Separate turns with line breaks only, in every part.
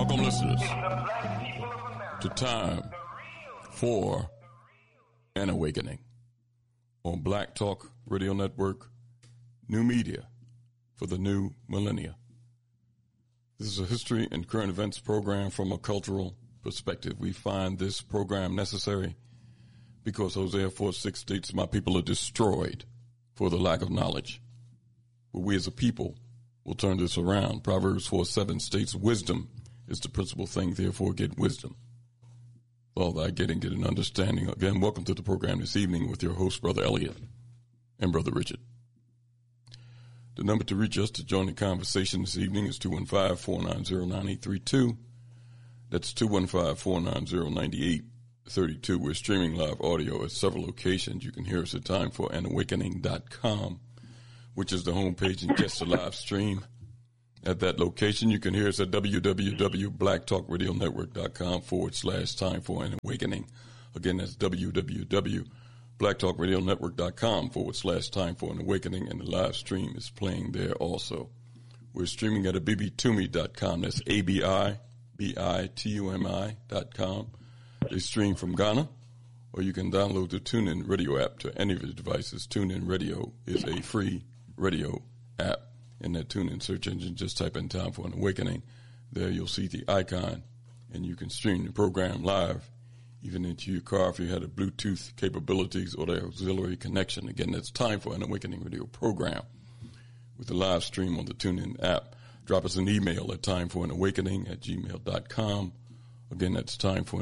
Welcome, listeners, to Time for an Awakening on Black Talk Radio Network, new media for the new millennia. This is a history and current events program from a cultural perspective. We find this program necessary because Hosea 4:6 states, "My people are destroyed for the lack of knowledge." But we as a people will turn this around. Proverbs 4:7 states, "Wisdom is the principal thing, therefore get wisdom. All that getting, get an understanding." Again, welcome to the program this evening with your host, Brother Elliot and Brother Richard. The number to reach us to join the conversation this evening is 215-490-9832. That's 215-490-9832. We're streaming live audio at several locations. You can hear us at timeforanawakening.com, which is the homepage and just a live stream. At that location, you can hear us at www.blacktalkradionetwork.com/time for an awakening. Again, that's www.blacktalkradionetwork.com/time for an awakening, and the live stream is playing there also. We're streaming at abitumi.com. That's abitumi.com. They stream from Ghana, or you can download the TuneIn Radio app to any of your devices. TuneIn Radio is a free radio app. In that TuneIn search engine, just type in Time for an Awakening. There you'll see the icon, and you can stream the program live, even into your car if you had a Bluetooth capabilities or the auxiliary connection. Again, that's Time for an Awakening radio program with the live stream on the TuneIn app. Drop us an email at timeforanawakening@gmail.com. Again, that's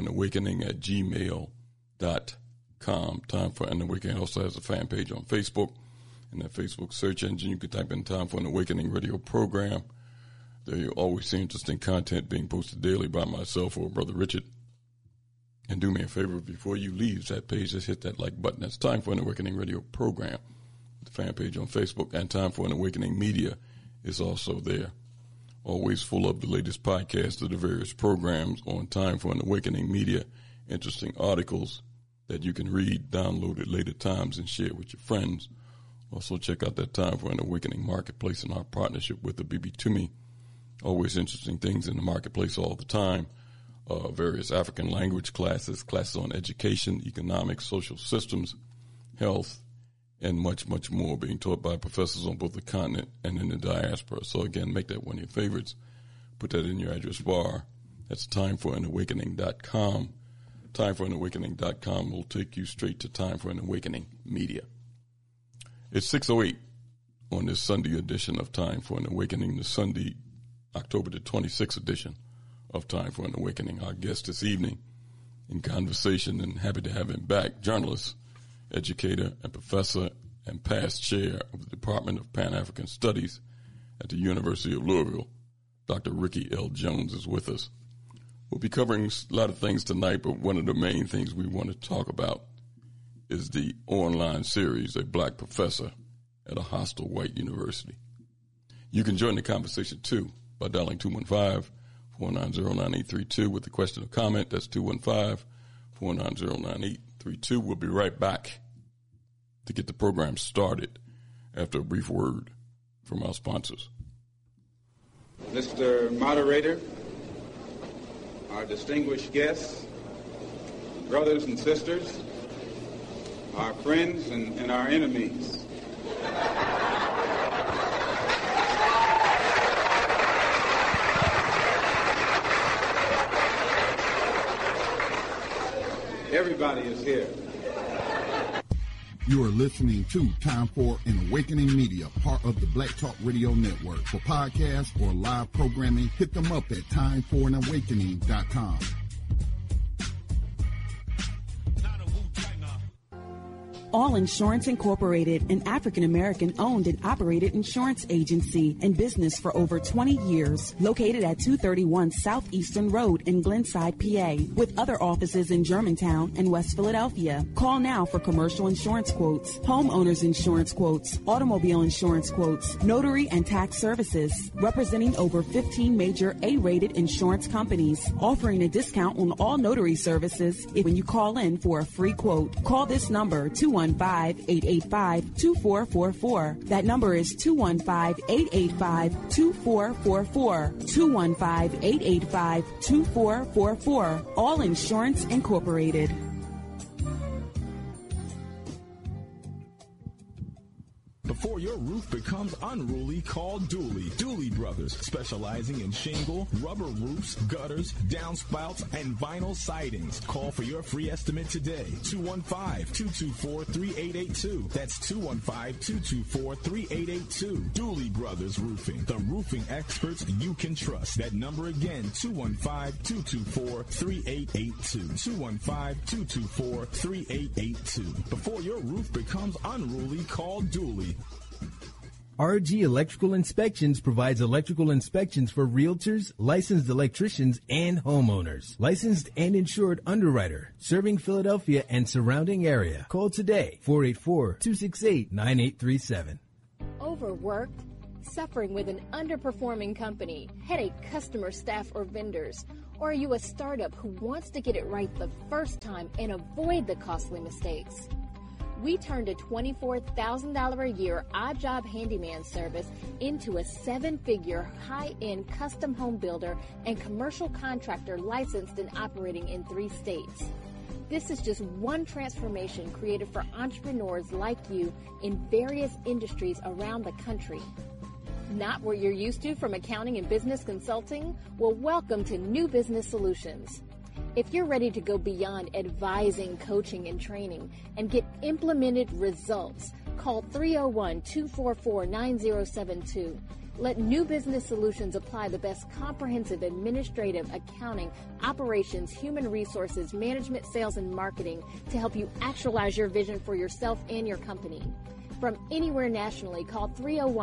timeforanawakening@gmail.com. Time for an Awakening also has a fan page on Facebook. In that Facebook search engine, you can type in Time for an Awakening radio program. There you'll always see interesting content being posted daily by myself or Brother Richard. And do me a favor, before you leave that page, just hit that like button. That's Time for an Awakening radio program. The fan page on Facebook, and Time for an Awakening media is also there. Always full of the latest podcasts of the various programs on Time for an Awakening media. Interesting articles that you can read, download at later times, and share with your friends. Also, check out that Time for an Awakening marketplace and our partnership with the BB2Me. Always interesting things in the marketplace all the time. Various African language classes, classes on education, economics, social systems, health, and much, much more being taught by professors on both the continent and in the diaspora. So, again, make that one of your favorites. Put that in your address bar. That's timeforanawakening.com. Timeforanawakening.com will take you straight to Time for an Awakening media. It's 6:08 on this Sunday edition of Time for an Awakening, the Sunday, October the 26th edition of Time for an Awakening. Our guest this evening in conversation, and happy to have him back, journalist, educator, and professor and past chair of the Department of Pan-African Studies at the University of Louisville, Dr. Ricky L. Jones is with us. We'll be covering a lot of things tonight, but one of the main things we want to talk about is the online series, A Black Professor at a Hostile White University. You can join the conversation, too, by dialing 215-490-9832 with the question or comment. That's 215-490-9832. We'll be right back to get the program started after a brief word from our sponsors.
Mr. Moderator, our distinguished guests, brothers and sisters, our friends and our enemies. Everybody is here.
You are listening to Time for an Awakening Media, part of the Black Talk Radio Network. For podcasts or live programming, hit them up at timeforanawakening.com.
All Insurance Incorporated, an African-American owned and operated insurance agency in business for over 20 years, located at 231 Southeastern Road in Glenside, PA, with other offices in Germantown and West Philadelphia. Call now for commercial insurance quotes, homeowners insurance quotes, automobile insurance quotes, notary and tax services, representing over 15 major A-rated insurance companies, offering a discount on all notary services when you call in for a free quote. Call this number, 215 215-885-2444. That number is 215-885-2444. 215-885-2444. All Insurance Incorporated.
Before your roof becomes unruly, call Dooley. Dooley Brothers, specializing in shingle, rubber roofs, gutters, downspouts, and vinyl sidings. Call for your free estimate today. 215-224-3882. That's 215-224-3882. Dooley Brothers Roofing, the roofing experts you can trust. That number again, 215-224-3882. 215-224-3882. Before your roof becomes unruly, call Dooley.
RG Electrical Inspections provides electrical inspections for realtors, licensed electricians, and homeowners. Licensed and insured underwriter, serving Philadelphia and surrounding area. Call today, 484-268-9837.
Overworked? Suffering with an underperforming company, headache customer, staff, or vendors? Or are you a startup who wants to get it right the first time and avoid the costly mistakes? We turned a $24,000 a year odd job handyman service into a 7-figure high-end custom home builder and commercial contractor licensed and operating in 3 states. This is just one transformation created for entrepreneurs like you in various industries around the country. Not what you're used to from accounting and business consulting? Well, welcome to New Business Solutions. If you're ready to go beyond advising, coaching, and training and get implemented results, call 301-244-9072. Let New Business Solutions apply the best comprehensive administrative, accounting, operations, human resources, management, sales, and marketing to help you actualize your vision for yourself and your company. From anywhere nationally, call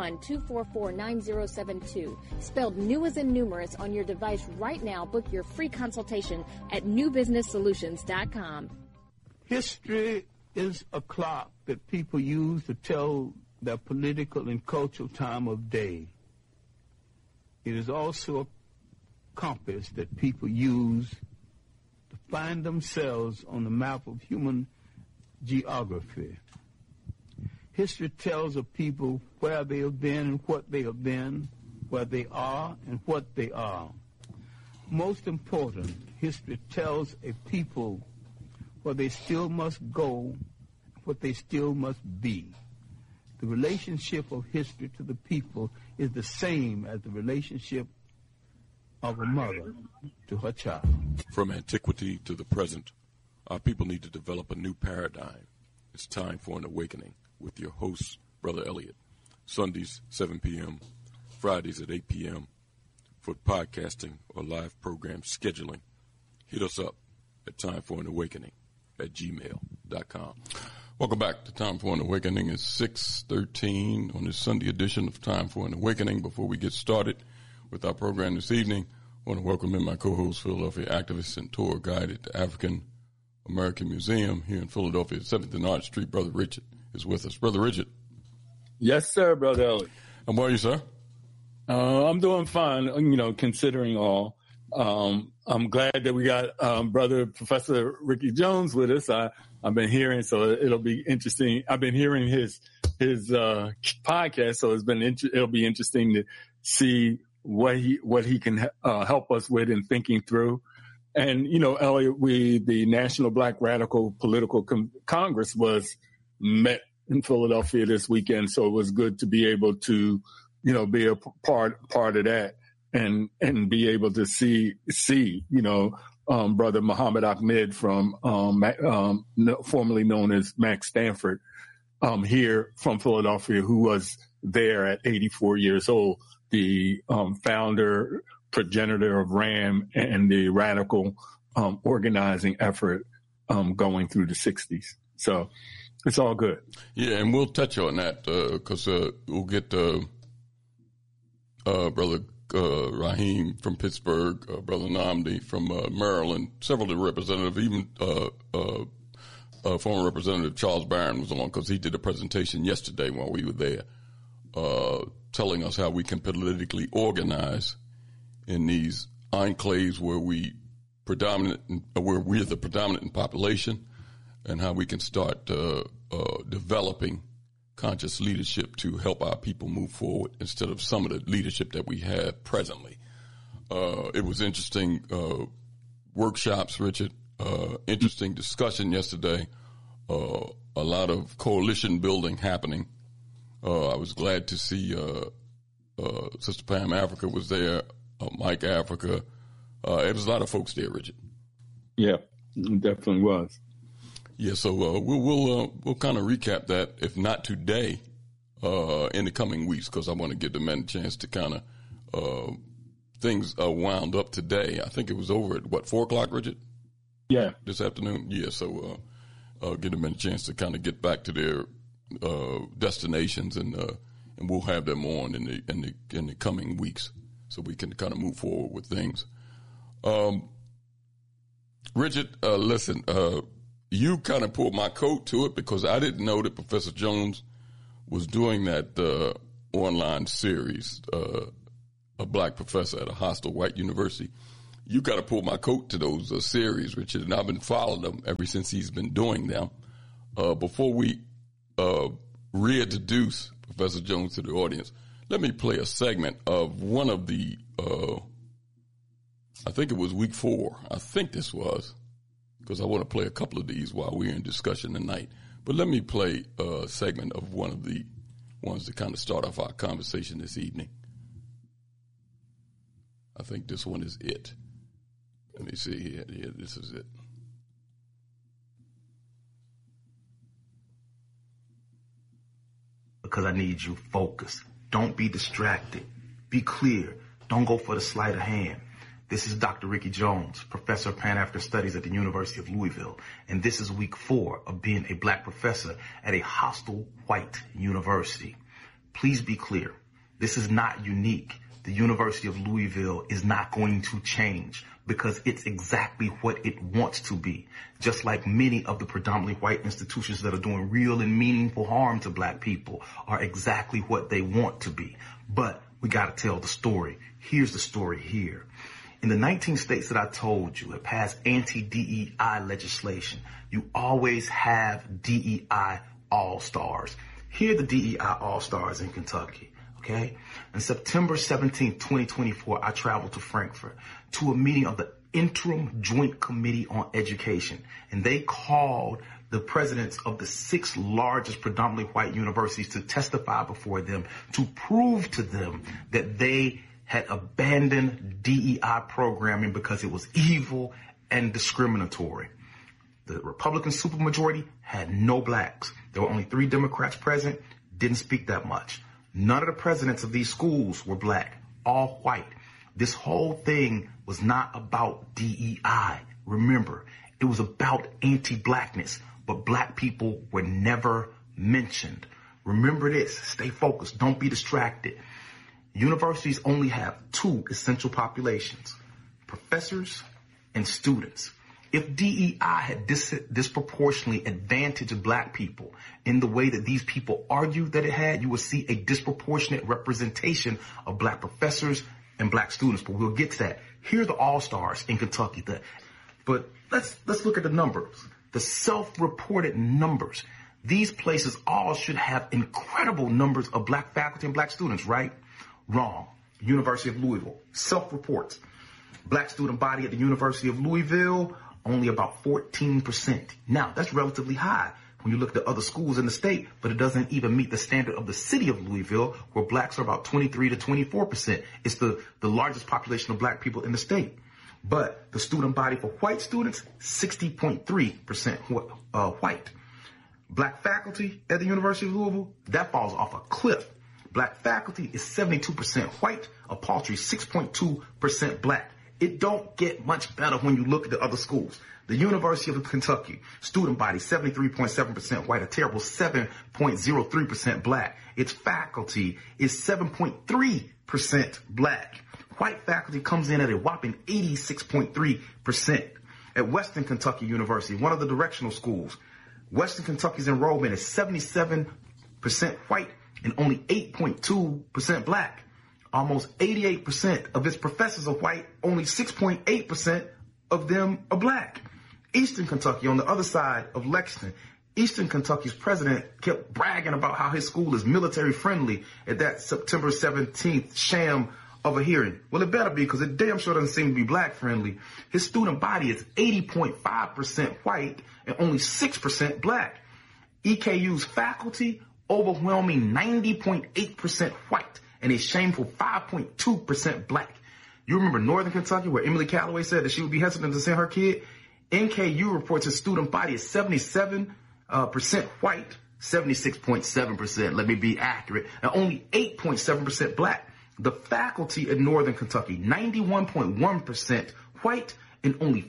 301-244-9072. Spelled new as in numerous on your device right now. Book your free consultation at newbusinesssolutions.com.
History is a clock that people use to tell their political and cultural time of day. It is also a compass that people use to find themselves on the map of human geography. History tells of people where they have been and what they have been, where they are and what they are. Most important, history tells a people where they still must go, what they still must be. The relationship of history to the people is the same as the relationship of a mother to her child.
From antiquity to the present, our people need to develop a new paradigm. It's time for an awakening. With your host, Brother Elliott. Sundays, 7 p.m., Fridays at 8 p.m. For podcasting or live program scheduling, hit us up at timeforanawakening@gmail.com. Welcome back to Time for an Awakening. It's 6:13 on this Sunday edition of Time for an Awakening. Before we get started with our program this evening, I want to welcome in my co-host, Philadelphia activist and tour guide at the African American Museum here in Philadelphia, 7th and Arch Street. Brother Richard is with us. Brother Richard.
Yes, sir, Brother Elliott.
How are you, sir?
I'm doing fine, considering all. I'm glad that we got Brother Professor Ricky Jones with us. I've been hearing, so it'll be interesting. I've been hearing his podcast, so it'll be interesting to see what he can help us with in thinking through. And, Elliott, the National Black Radical Political Congress was met in Philadelphia this weekend, so it was good to be able to, be a part of that and be able to see, Brother Muhammad Ahmed from formerly known as Max Stanford, here from Philadelphia, who was there at 84 years old, the founder, progenitor of RAM and the radical organizing effort going through the 60s. So it's all good.
Yeah, and we'll touch on that because we'll get Brother Raheem from Pittsburgh, Brother Namdi from Maryland, several of the representatives, even former Representative Charles Barron was along because he did a presentation yesterday while we were there telling us how we can politically organize in these enclaves where we're the predominant population. and how we can start developing conscious leadership to help our people move forward instead of some of the leadership that we have presently. It was interesting workshops, Richard, interesting discussion yesterday, a lot of coalition building happening. I was glad to see Sister Pam Africa was there, Mike Africa. It was a lot of folks there, Richard.
Yeah, it definitely was.
Yeah, so we'll kind of recap that, if not today, in the coming weeks, because I want to give the men a chance to kind of things wound up today. I think it was over at 4 o'clock, Richard?
Yeah,
this afternoon. Yeah, so give the men a chance to kind of get back to their destinations, and we'll have them on in the coming weeks, so we can kind of move forward with things. Richard, listen. You kind of pulled my coat to it because I didn't know that Professor Jones was doing that online series, a black professor at a hostile white university. You got to pull my coat to those series, Richard, and I've been following them ever since he's been doing them. Before we reintroduce Professor Jones to the audience, let me play a segment of one of the, I think it was week 4. I think this was, because I want to play a couple of these while we're in discussion tonight. But let me play a segment of one of the ones to kind of start off our conversation this evening. I think this one is it. Let me see here. Yeah, this is it.
Because I need you focused. Don't be distracted. Be clear. Don't go for the sleight of hand. This is Dr. Ricky Jones, professor of Pan-African Studies at the University of Louisville, and this is week 4 of being a black professor at a hostile white university. Please be clear. This is not unique. The University of Louisville is not going to change because it's exactly what it wants to be. Just like many of the predominantly white institutions that are doing real and meaningful harm to black people are exactly what they want to be. But we got to tell the story. Here's the story here. In the 19 states that I told you have passed anti-DEI legislation, you always have DEI all-stars. Here are the DEI all-stars in Kentucky, okay? On September 17, 2024, I traveled to Frankfurt to a meeting of the Interim Joint Committee on Education, and they called the presidents of the 6 largest predominantly white universities to testify before them to prove to them that they had abandoned DEI programming because it was evil and discriminatory. The Republican supermajority had no blacks. There were only 3 Democrats present, didn't speak that much. None of the presidents of these schools were black, all white. This whole thing was not about DEI. Remember, it was about anti-blackness, but black people were never mentioned. Remember this, stay focused, don't be distracted. Universities only have 2 essential populations, professors and students. If DEI had disproportionately advantaged black people in the way that these people argue that it had, you would see a disproportionate representation of black professors and black students. But we'll get to that. Here are the all-stars in Kentucky. But let's look at the numbers, the self-reported numbers. These places all should have incredible numbers of black faculty and black students, right? Wrong. University of Louisville, self-reports. Black student body at the University of Louisville, only about 14%. Now, that's relatively high when you look at the other schools in the state, but it doesn't even meet the standard of the city of Louisville, where blacks are about 23 to 24%. It's the largest population of black people in the state. But the student body for white students, 60.3% white. Black faculty at the University of Louisville, that falls off a cliff. Black faculty is 72% white, a paltry 6.2% black. It don't get much better when you look at the other schools. The University of Kentucky, student body 73.7% white, a terrible 7.03% black. Its faculty is 7.3% black. White faculty comes in at a whopping 86.3%. At Western Kentucky University, one of the directional schools, Western Kentucky's enrollment is 77% white and only 8.2% black. Almost 88% of its professors are white, only 6.8% of them are black. Eastern Kentucky, on the other side of Lexington, Eastern Kentucky's president kept bragging about how his school is military friendly at that September 17th sham of a hearing. Well, it better be, because it damn sure doesn't seem to be black friendly. His student body is 80.5% white and only 6% black. EKU's faculty, overwhelming 90.8% white and a shameful 5.2% black. You remember Northern Kentucky, where Emily Calloway said that she would be hesitant to send her kid? NKU reports its student body is 77% white, 76.7%, let me be accurate, and only 8.7% black. The faculty in Northern Kentucky, 91.1% white and only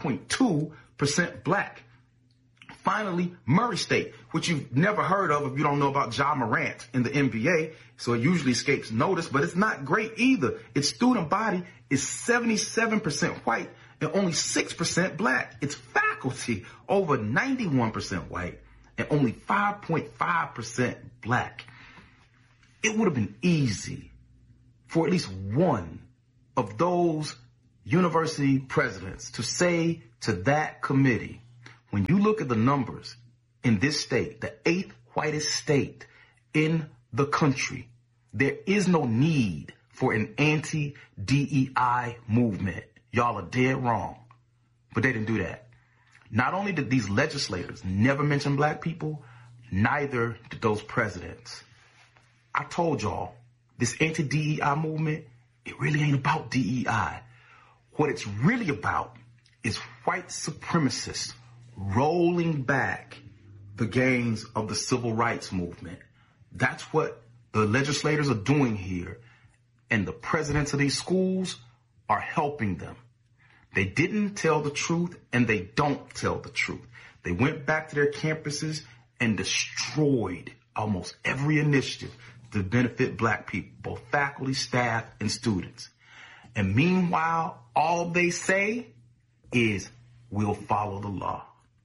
5.2% black. Finally, Murray State, which you've never heard of if you don't know about Ja Morant in the NBA, so it usually escapes notice, but it's not great either. Its student body is 77% white and only 6% black. Its faculty, over 91% white and only 5.5% black. It would have been easy for at least one of those university presidents to say to that committee, when you look at the numbers in this state, the 8th whitest state in the country, there is no need for an anti-DEI movement. Y'all are dead wrong. But they didn't do that. Not only did these legislators never mention black people, neither did those presidents. I told y'all, this anti-DEI movement, it really ain't about DEI. What it's really about is white supremacists rolling back the gains of the civil rights movement. That's what the legislators are doing here. And the presidents of these schools are helping them. They didn't tell the truth, and they don't tell the truth. They went back to their campuses and destroyed almost every initiative to benefit black people, both faculty, staff, and students. And meanwhile, all they say is, we'll follow the law.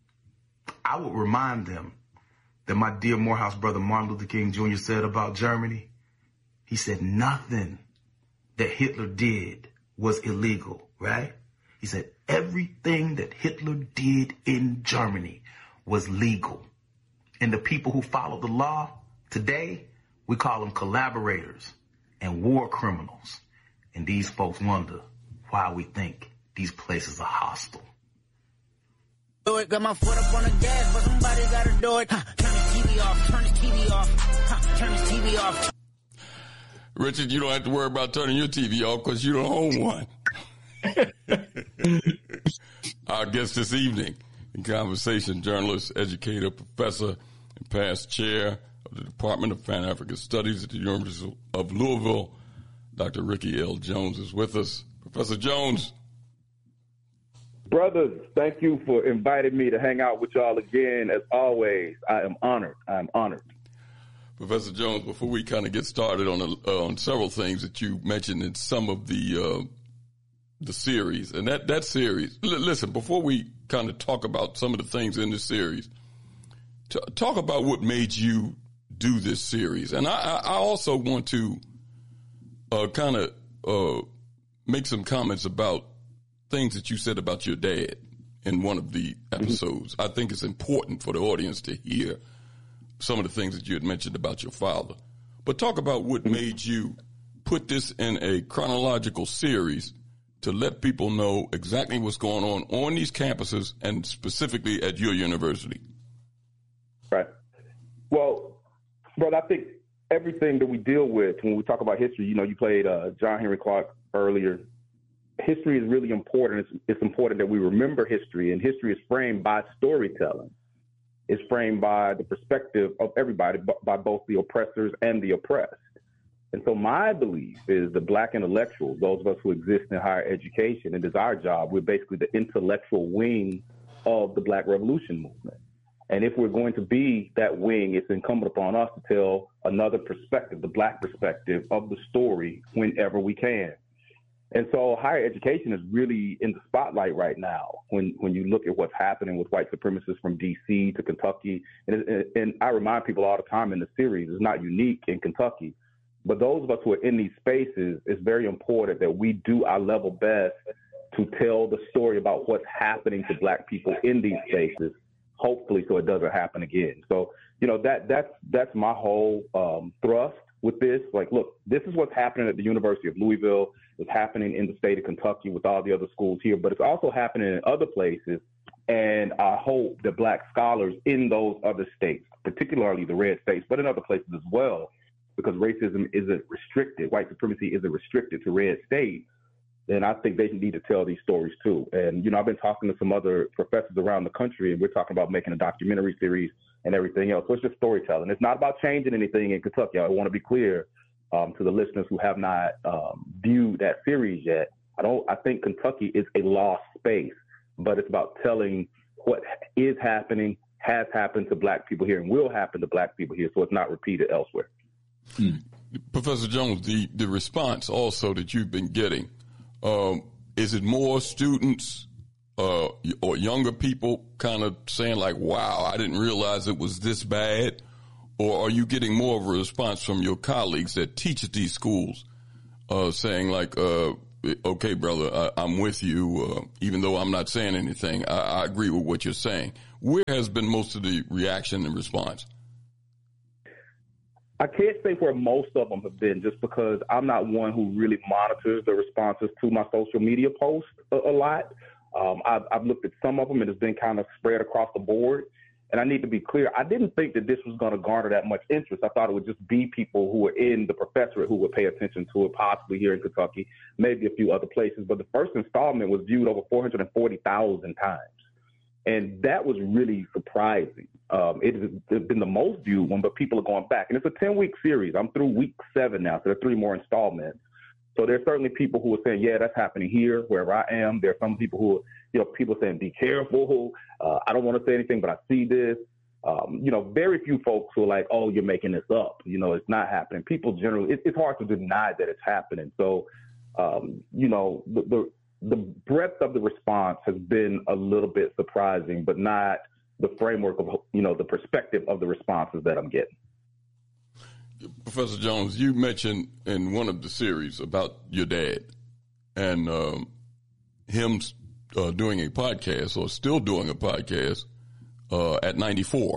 I would remind them that my dear Morehouse brother Martin Luther King Jr. said about Germany. He said nothing that Hitler did was illegal, right? He said everything that Hitler did in Germany was legal. And the people who followed the law today, we call them collaborators and war criminals. And these folks wonder why we think these places are hostile.
Do it, got my foot up on the gas, but somebody gotta do it. Turn the TV off, turn the TV off, turn the TV off.
Richard, you don't have to worry about turning your TV off because you don't own one. Our guest this evening in conversation, journalist, educator, professor, and past chair of the Department of Pan-African Studies at the University of Louisville, Dr. Ricky L. Jones is with us. Professor Jones.
Brothers, thank you for inviting me to hang out with y'all again. As always, I am honored. I'm honored.
Professor Jones, before we kind of get started on several things that you mentioned in some of the series, and that series, listen, before we kind of talk about some of the things in this series, talk about what made you do this series. And I also want to kind of make some comments about things that you said about your dad in one of the episodes. I think it's important for the audience to hear some of the things that you had mentioned about your father. But talk about what made you put this in a chronological series to let people know exactly what's going on these campuses and specifically at your university.
Right. Well, brother, I think everything that we deal with when we talk about history, you know, you played John Henry Clark earlier. History is really important. It's important that we remember history, and history is framed by storytelling. It's framed by the perspective of everybody, by both the oppressors and the oppressed. And so my belief is the black intellectuals, those of us who exist in higher education, it is our job. We're basically the intellectual wing of the Black Revolution movement. And if we're going to be that wing, it's incumbent upon us to tell another perspective, the black perspective of the story whenever we can. And so higher education is really in the spotlight right now when you look at what's happening with white supremacists from D.C. to Kentucky. And I remind people all the time in the series, it's not unique in Kentucky. But those of us who are in these spaces, it's very important that we do our level best to tell the story about what's happening to Black people in these spaces, hopefully so it doesn't happen again. So, that's my whole thrust with this. Like, look, this is what's happening at the University of Louisville. It's happening in the state of Kentucky with all the other schools here, but it's also happening in other places. And I hope that Black scholars in those other states, particularly the red states, but in other places as well, because racism isn't restricted, white supremacy isn't restricted to red states, then I think they need to tell these stories too. And, I've been talking to some other professors around the country, and we're talking about making a documentary series and everything else. So it's just storytelling. It's not about changing anything in Kentucky. I want to be clear to the listeners who have not viewed that series yet. I think Kentucky is a lost space, but it's about telling what is happening, has happened to Black people here, and will happen to Black people here, so it's not repeated elsewhere.
Professor Jones, the response also that you've been getting, is it more students or younger people kind of saying like, wow, I didn't realize it was this bad? Or are you getting more of a response from your colleagues that teach at these schools saying like, okay, brother, I'm with you, even though I'm not saying anything. I agree with what you're saying. Where has been most of the reaction and response?
I can't say where most of them have been, just because I'm not one who really monitors the responses to my social media posts a lot. I've looked at some of them, and it's been kind of spread across the board. And I need to be clear, I didn't think that this was going to garner that much interest. I thought it would just be people who were in the professorate who would pay attention to it, possibly here in Kentucky, maybe a few other places. But the first installment was viewed over 440,000 times. And that was really surprising. It has been the most viewed one, but people are going back. And it's a 10-week series. I'm through week 7 now, so there are 3 more installments. So there's certainly people who are saying, yeah, that's happening here, wherever I am. There are some people who, people saying, be careful. I don't want to say anything, but I see this. Very few folks who are like, oh, you're making this up. It's not happening. People generally, it's hard to deny that it's happening. So, the breadth of the response has been a little bit surprising, but not the framework of, the perspective of the responses that I'm getting.
Professor Jones, you mentioned in one of the series about your dad and him doing a podcast, or still doing a podcast at 94.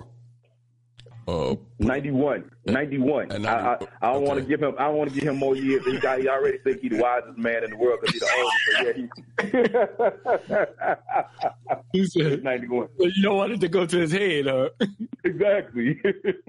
91. And I don't want to give him. I don't want to give him more years. He already think he's the wisest man in the world because he's the oldest. So yeah,
he said
91.
Well, you don't want it to go to his head, huh?
Exactly.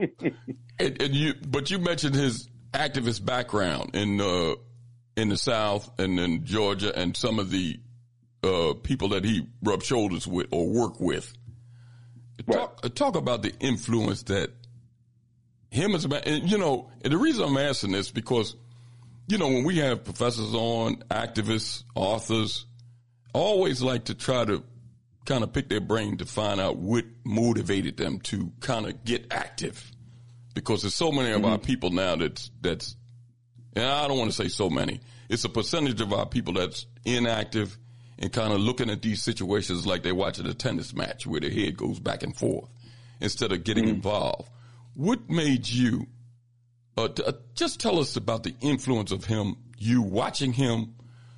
But you mentioned his activist background in the South and in Georgia, and some of the people that he rubbed shoulders with or worked with.
Right.
Talk about the influence that him as a man, and the reason I'm asking this because, when we have professors on, activists, authors, I always like to try to kind of pick their brain to find out what motivated them to kind of get active, because there's so many of our people now that's, and I don't want to say so many, it's a percentage of our people that's inactive and kind of looking at these situations like they're watching a tennis match where their head goes back and forth instead of getting involved. What made you, just tell us about the influence of him, you watching him,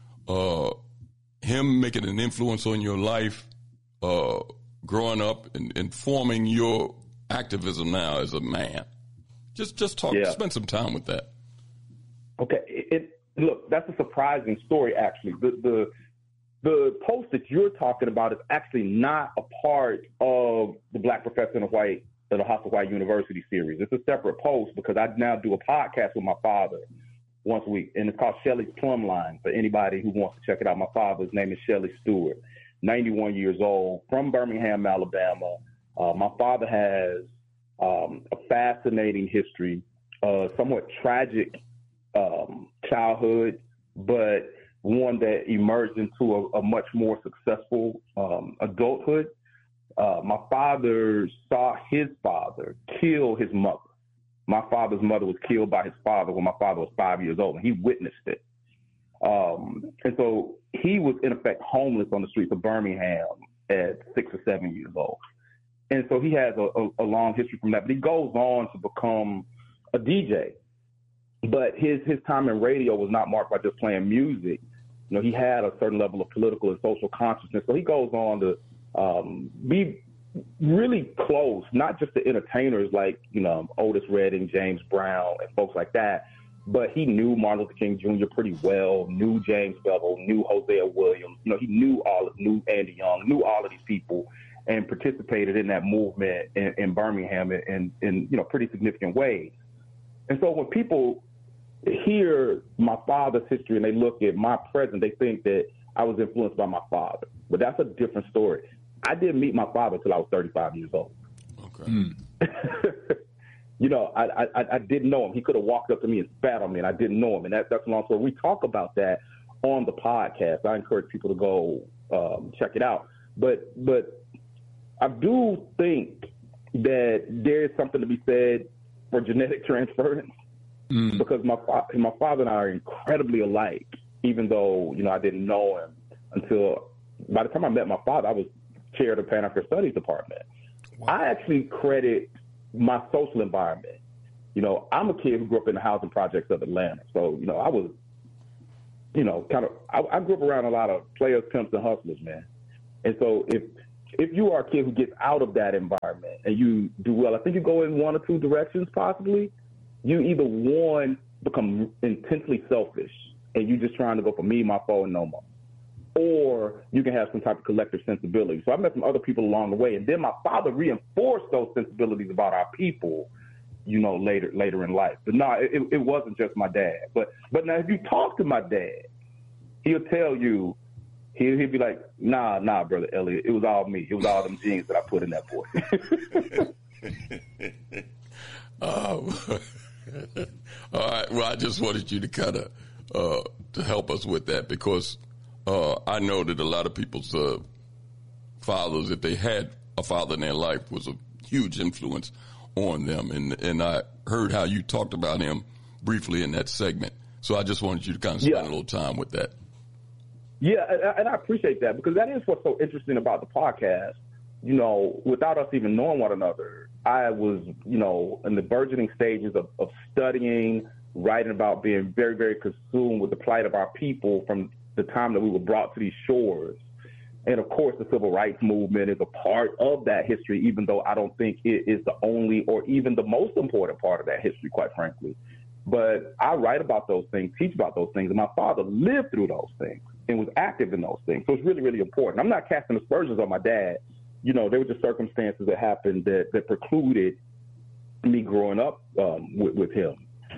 him making an influence on your life, growing up and forming your activism now as a man. Just talk, spend some time with that.
Okay. Look, that's a surprising story, actually. The post that you're talking about is actually not a part of the Black Professor in the Hostile White University series. It's a separate post because I now do a podcast with my father once a week, and it's called Shelly's Plumb Line for anybody who wants to check it out. My father's name is Shelly Stewart, 91 years old, from Birmingham, Alabama. My father has a fascinating history, somewhat tragic childhood, but one that emerged into a much more successful adulthood. My father saw his father kill his mother. My father's mother was killed by his father when my father was 5 years old, and he witnessed it. And so he was, in effect, homeless on the streets of Birmingham at 6 or 7 years old. And so he has a long history from that. But he goes on to become a DJ. But his time in radio was not marked by just playing music. You know, he had a certain level of political and social consciousness. So he goes on to be really close, not just to entertainers like, you know, Otis Redding, James Brown, and folks like that, but he knew Martin Luther King Jr. pretty well, knew James Bevel, knew Hosea Williams. You know, he knew Andy Young, knew all of these people, and participated in that movement in Birmingham in you know, pretty significant ways. And so when people hear my father's history and they look at my present, they think that I was influenced by my father. But that's a different story. I didn't meet my father until I was 35 years old.
Okay.
You know, I didn't know him. He could have walked up to me and spat on me, and I didn't know him. And that's a long story. We talk about that on the podcast. I encourage people to go check it out. But I do think that there is something to be said for genetic transference, because my father and I are incredibly alike, even though, you know, I didn't know him until by the time I met my father, I was chair of the Pan-African Studies Department. Wow. I actually credit my social environment. You know, I'm a kid who grew up in the housing projects of Atlanta. So, you know, I was, you know, I grew up around a lot of players, pimps, and hustlers, man. And so if you are a kid who gets out of that environment and you do well, I think you go in one or two directions possibly. You either, one, become intensely selfish and you just trying to go for me, my foe, and no more. Or you can have some type of collective sensibility. So I met some other people along the way. And then my father reinforced those sensibilities about our people, you know, later in life. But no, it wasn't just my dad. But now if you talk to my dad, he'll tell you, he'll be like, nah, Brother Elliott, it was all me. It was all them genes that I put in that boy.
All right. Well, I just wanted you to kind of to help us with that, because I know that a lot of people's fathers, if they had a father in their life, was a huge influence on them. And I heard how you talked about him briefly in that segment. So I just wanted you to kind of spend a little time with that.
Yeah, and I appreciate that, because that is what's so interesting about the podcast. You know, without us even knowing one another, I was, you know, in the burgeoning stages of studying, writing about, being very, very consumed with the plight of our people from the time that we were brought to these shores. And of course, the civil rights movement is a part of that history, even though I don't think it is the only or even the most important part of that history, quite frankly. But I write about those things, teach about those things, and my father lived through those things and was active in those things. So it's really, really important. I'm not casting aspersions on my dad. You know, there were just circumstances that happened that precluded me growing up with him.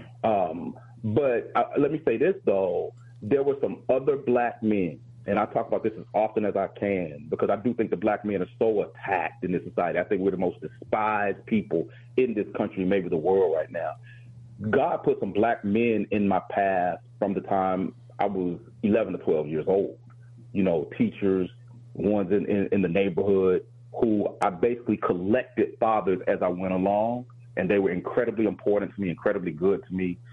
But let me say this, though. There were some other black men, and I talk about this as often as I can, because I do think the black men are so attacked in this society. I think we're the most despised people in this country, maybe the world right now. God put some black men in my path from the time I was 11 to 12 years old. You know, teachers, ones in the neighborhood, who I basically collected fathers as I went along, and they were incredibly important to me, incredibly good to me,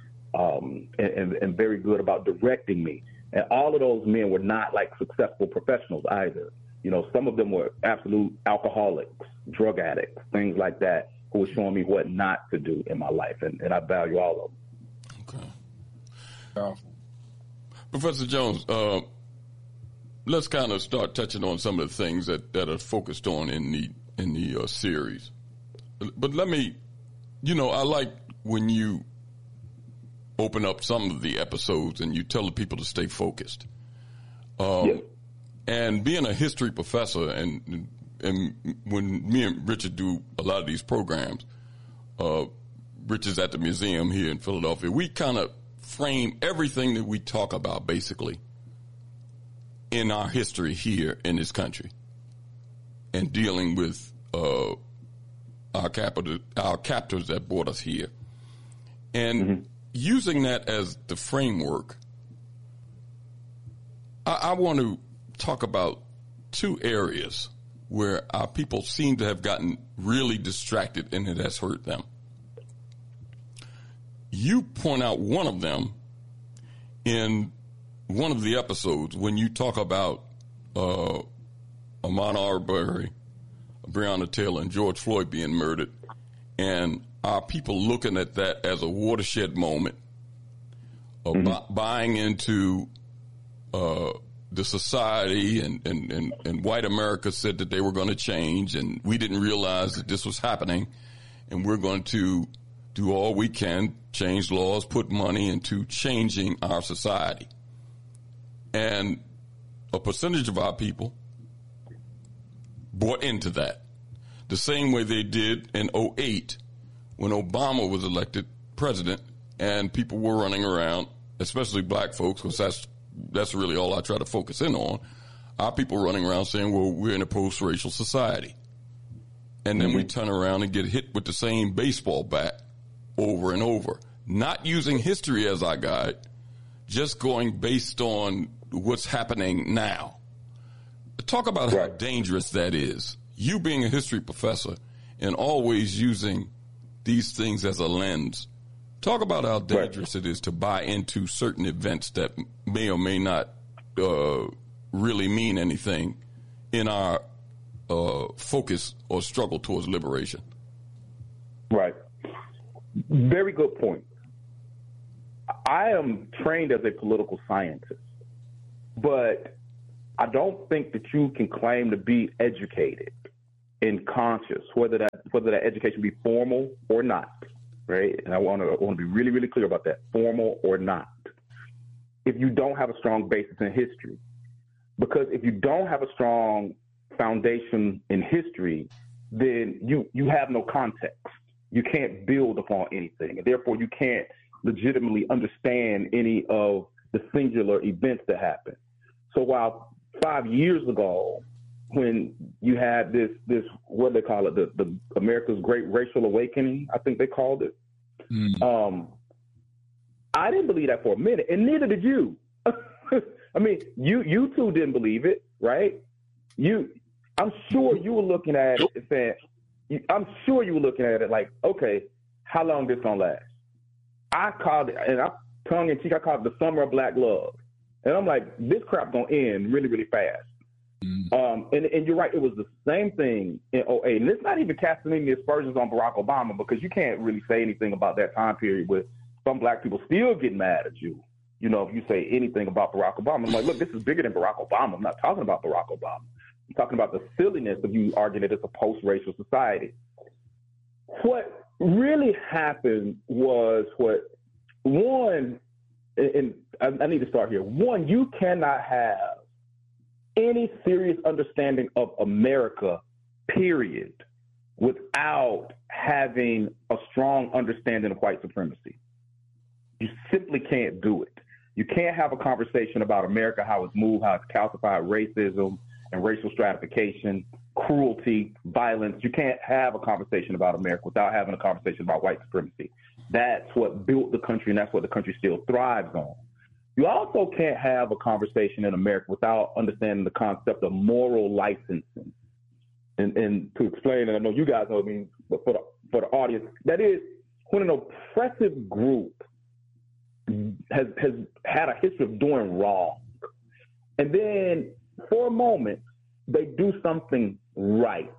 and very good about directing me. And all of those men were not like successful professionals either. You know, some of them were absolute alcoholics, drug addicts, things like that, who were showing me what not to do in my life, and I value all of them.
Okay. Professor Jones, let's kind of start touching on some of the things that are focused on in the series. But let me, you know, I like when you open up some of the episodes and you tell the people to stay focused.
Yes.
And being a history professor, and when me and Richard do a lot of these programs, Richard's at the museum here in Philadelphia, we kind of frame everything that we talk about basically in our history here in this country, and dealing with our captors that brought us here, and using that as the framework. I want to talk about two areas where our people seem to have gotten really distracted, and it has hurt them. You point out one of them in one of the episodes when you talk about Ahmaud Arbery, Breonna Taylor, and George Floyd being murdered, and our people looking at that as a watershed moment of buying into the society and white America said that they were going to change, and we didn't realize that this was happening, and we're going to do all we can, change laws, put money into changing our society. And a percentage of our people bought into that the same way they did in 2008 when Obama was elected president and people were running around, especially black folks, because that's really all I try to focus in on. Our people running around saying, well, we're in a post-racial society. And then we turn around and get hit with the same baseball bat over and over, not using history as our guide, just going based on what's happening now. Talk about how dangerous that is. You being a history professor and always using these things as a lens. Talk about how dangerous it is to buy into certain events that may or may not really mean anything in our focus or struggle towards liberation.
Right. Very good point. I am trained as a political scientist, but I don't think that you can claim to be educated and conscious, whether that education be formal or not, right? And I want to be really, really clear about that, formal or not, if you don't have a strong basis in history. Because if you don't have a strong foundation in history, then you have no context. You can't build upon anything, and therefore you can't legitimately understand any of the singular events that happen. So while 5 years ago, when you had this what they call it, the America's Great Racial Awakening, I think they called it. I didn't believe that for a minute, and neither did you. I mean, you two didn't believe it, right? I'm sure you were looking at it and saying, I'm sure you were looking at it like, okay, how long this gonna last? I called it, and I tongue in cheek, I called it the summer of black love. And I'm like, this crap gonna end really, really fast. And you're right, it was the same thing in 2008. And it's not even casting any aspersions on Barack Obama, because you can't really say anything about that time period with some black people still get mad at you, if you say anything about Barack Obama. I'm like, look, this is bigger than Barack Obama. I'm not talking about Barack Obama. I'm talking about the silliness of you arguing that it's a post-racial society. What really happened was one, and I need to start here. One, you cannot have any serious understanding of America, period, without having a strong understanding of white supremacy. You simply can't do it. You can't have a conversation about America, how it's moved, how it's calcified racism and racial stratification, cruelty, violence. You can't have a conversation about America without having a conversation about white supremacy. That's what built the country, and that's what the country still thrives on. You also can't have a conversation in America without understanding the concept of moral licensing. And to explain, and I know you guys know what I mean, but for the audience, that is when an oppressive group has had a history of doing wrong, and then for a moment they do something right.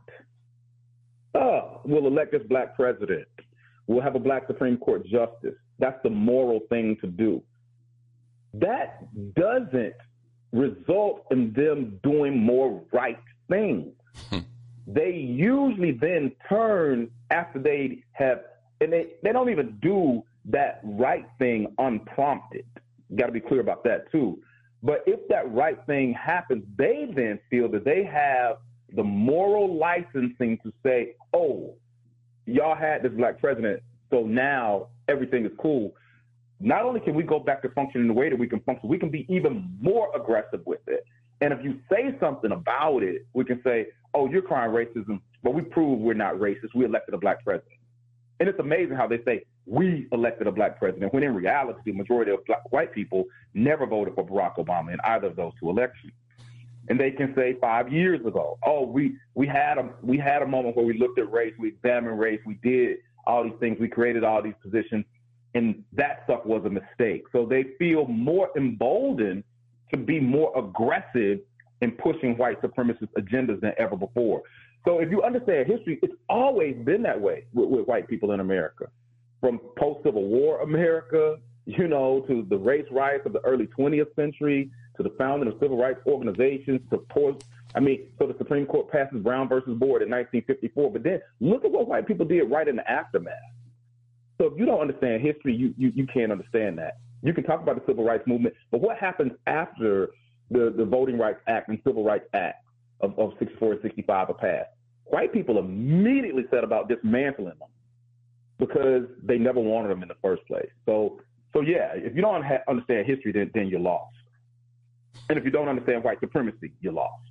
We'll elect this black president. We'll have a black Supreme Court justice. That's the moral thing to do. That doesn't result in them doing more right things. They usually then turn after they have, and they don't even do that right thing unprompted. Got to be clear about that too. But if that right thing happens, they then feel that they have the moral licensing to say, oh, y'all had this black president, so now everything is cool. Not only can we go back to functioning the way that we can function, we can be even more aggressive with it. And if you say something about it, we can say, oh, you're crying racism, but we prove we're not racist. We elected a black president. And it's amazing how they say, we elected a black president, when in reality, the majority of white people never voted for Barack Obama in either of those two elections. And they can say 5 years ago, oh, we had a moment where we looked at race, we examined race, we did all these things, we created all these positions, and that stuff was a mistake. So they feel more emboldened to be more aggressive in pushing white supremacist agendas than ever before. So if you understand history, it's always been that way with white people in America. From post-Civil War America, to the race riots of the early 20th century, to the founding of civil rights organizations, so the Supreme Court passes Brown versus Board in 1954. But then look at what white people did right in the aftermath. So if you don't understand history, you can't understand that. You can talk about the Civil Rights Movement, but what happens after the Voting Rights Act and Civil Rights Act of 64 and 65 are passed? White people immediately set about dismantling them because they never wanted them in the first place. So yeah, if you don't understand history, then you're lost. And if you don't understand white supremacy, you're lost.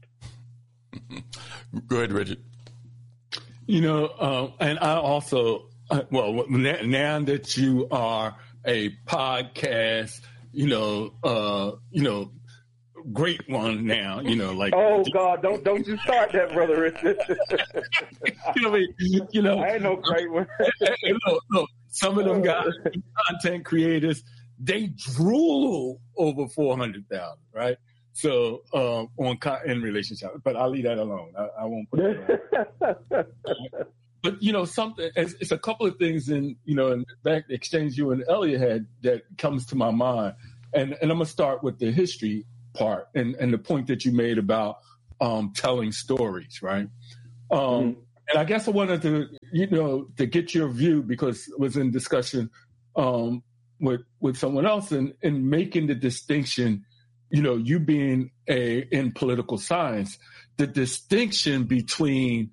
Go ahead, Richard.
And I also, now that you are a podcast, great one now, like.
Oh God, don't you start that, Brother Richard. I ain't no great one.
Look, some of them guys, content creators, they drool over 400,000, right? So in relationship, but I'll leave that alone. I won't put it on. But something. It's a couple of things in the exchange you and Elliot had that comes to my mind, and I'm gonna start with the history part and the point that you made about telling stories, right? And I guess I wanted to get your view because it was in discussion with someone else and making the distinction. You being in political science, the distinction between